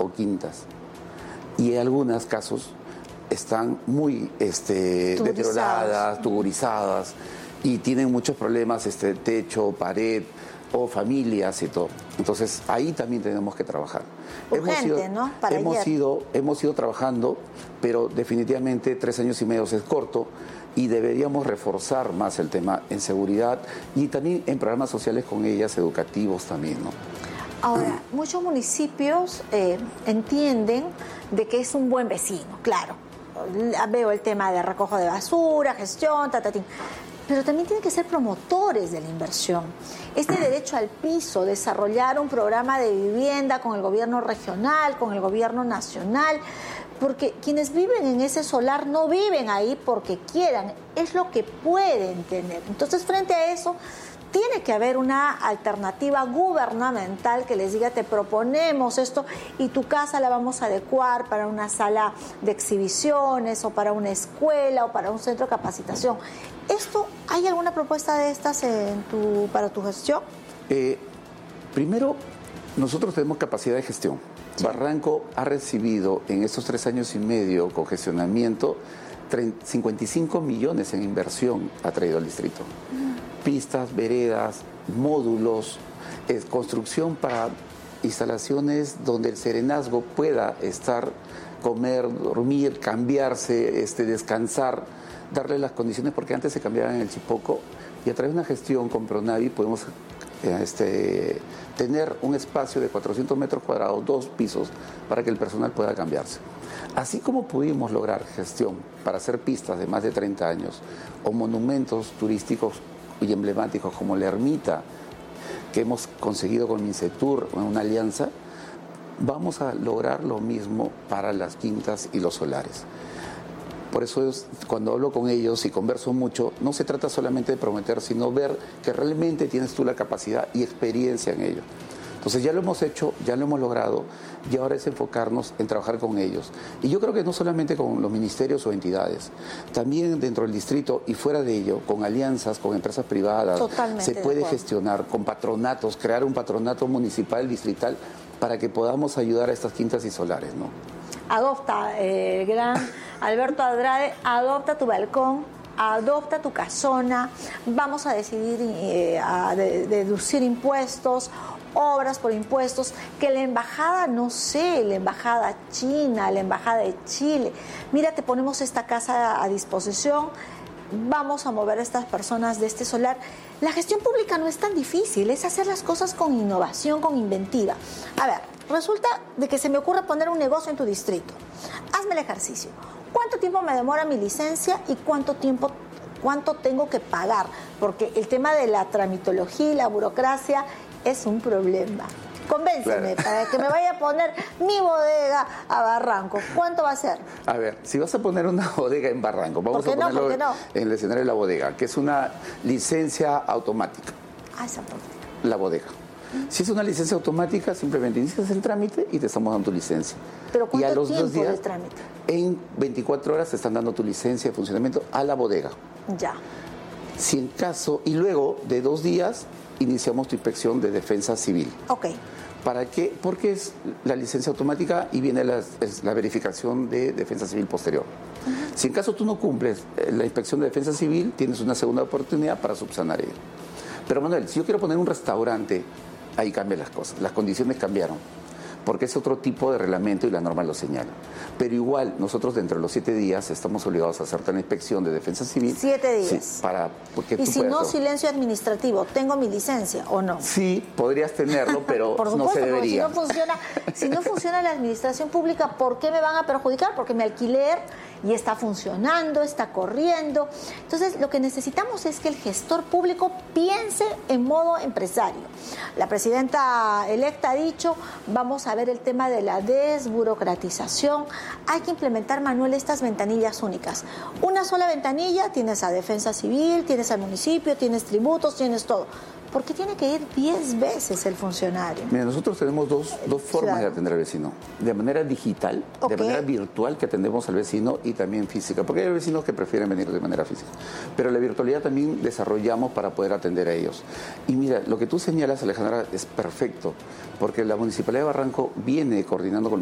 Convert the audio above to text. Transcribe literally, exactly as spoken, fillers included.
o quintas. Y en algunos casos están muy este, deterioradas, tuburizadas, y tienen muchos problemas, este, techo, pared, o familias y todo. Entonces, ahí también tenemos que trabajar. Urgente, hemos ido, ¿no? Para hemos ido, hemos ido trabajando, pero definitivamente tres años y medio es corto y deberíamos reforzar más el tema en seguridad y también en programas sociales con ellas, educativos también, ¿no? Ahora, muchos municipios eh, entienden de que es un buen vecino, claro. Veo el tema de recojo de basura, gestión, tatatín. Pero también tienen que ser promotores de la inversión. Este derecho al piso, desarrollar un programa de vivienda con el gobierno regional, con el gobierno nacional, porque quienes viven en ese solar no viven ahí porque quieran, es lo que pueden tener. Entonces, frente a eso, tiene que haber una alternativa gubernamental que les diga, te proponemos esto y tu casa la vamos a adecuar para una sala de exhibiciones o para una escuela o para un centro de capacitación. ¿Esto, hay alguna propuesta de estas en tu, para tu gestión? Eh, primero, nosotros tenemos capacidad de gestión. Sí. Barranco ha recibido en estos tres años y medio con gestionamiento cincuenta y cinco millones en inversión ha traído al distrito. Mm. Pistas, veredas, módulos, es construcción para instalaciones donde el serenazgo pueda estar, comer, dormir, cambiarse, este, descansar, darle las condiciones, porque antes se cambiaban en el Chipoco y a través de una gestión con Pronavi podemos este, tener un espacio de cuatrocientos metros cuadrados, dos pisos, para que el personal pueda cambiarse. Así como pudimos lograr gestión para hacer pistas de más de treinta años o monumentos turísticos y emblemáticos como la Ermita, que hemos conseguido con Mincetur, una alianza, vamos a lograr lo mismo para las quintas y los solares. Por eso es, cuando hablo con ellos y converso mucho, no se trata solamente de prometer, sino ver que realmente tienes tú la capacidad y experiencia en ello. Entonces ya lo hemos hecho, ya lo hemos logrado y ahora es enfocarnos en trabajar con ellos. Y yo creo que no solamente con los ministerios o entidades, también dentro del distrito y fuera de ello, con alianzas, con empresas privadas, totalmente se puede gestionar con patronatos, crear un patronato municipal, distrital, para que podamos ayudar a estas quintas y solares, ¿no? Adopta, eh, gran Alberto Andrade, adopta tu balcón, adopta tu casona, vamos a decidir eh, a de, deducir impuestos, obras por impuestos, que la embajada, no sé, la embajada china, la embajada de Chile, mira, te ponemos esta casa a disposición, vamos a mover a estas personas de este solar. La gestión pública no es tan difícil, es hacer las cosas con innovación, con inventiva. A ver, resulta de que se me ocurre poner un negocio en tu distrito. Hazme el ejercicio. ¿Cuánto tiempo me demora mi licencia y cuánto tiempo, cuánto tengo que pagar? Porque el tema de la tramitología y la burocracia es un problema. Convénceme, claro, para que me vaya a poner mi bodega a Barranco. ¿Cuánto va a ser? A ver, si vas a poner una bodega en Barranco, vamos a ponerlo no, no? en el escenario de la bodega, que es una licencia automática. Ah, esa bodega. La bodega. Si es una licencia automática, simplemente inicias el trámite y te estamos dando tu licencia. ¿Pero cuánto y a los tiempo dos días, de trámite? En veinticuatro horas te están dando tu licencia de funcionamiento a la bodega. Ya. Si en caso, y luego de dos días iniciamos tu inspección de defensa civil. Ok. ¿Para qué? Porque es la licencia automática y viene la, es la verificación de defensa civil posterior. Uh-huh. Si en caso tú no cumples la inspección de defensa civil, tienes una segunda oportunidad para subsanar ello. Pero Manuel, si yo quiero poner un restaurante, ahí cambian las cosas, las condiciones cambiaron, porque es otro tipo de reglamento y la norma lo señala. Pero igual, nosotros dentro de los siete días estamos obligados a hacerte una inspección de defensa civil. Siete días. Sí, para, porque y tú si no, hacer. silencio administrativo, ¿tengo mi licencia o no? Sí, podrías tenerlo, pero Por supuesto, no se debería. Si no funciona, si no funciona la administración pública, ¿por qué me van a perjudicar? Porque mi alquiler y está funcionando, está corriendo. Entonces, lo que necesitamos es que el gestor público piense en modo empresario. La presidenta electa ha dicho, vamos a ver el tema de la desburocratización. Hay que implementar, Manuel, estas ventanillas únicas. Una sola ventanilla, tienes a defensa civil, tienes al municipio, tienes tributos, tienes todo. ¿Por qué tiene que ir diez veces el funcionario? Mira, nosotros tenemos dos, dos formas de atender al vecino. De manera digital, okay, de manera virtual, que atendemos al vecino, y también física. Porque hay vecinos que prefieren venir de manera física. Pero la virtualidad también desarrollamos para poder atender a ellos. Y mira, lo que tú señalas, Alejandra, es perfecto. Porque la Municipalidad de Barranco viene coordinando con